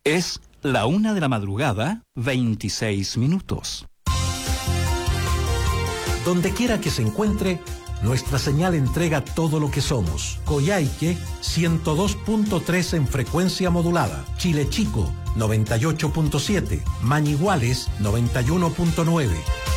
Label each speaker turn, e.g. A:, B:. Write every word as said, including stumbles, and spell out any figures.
A: Es la una de la madrugada, veintiséis minutos.
B: Donde quiera que se encuentre, nuestra señal entrega todo lo que somos. Coyhaique, ciento dos punto tres en frecuencia modulada. Chile Chico, noventa y ocho punto siete. Mañiguales, noventa y uno punto nueve.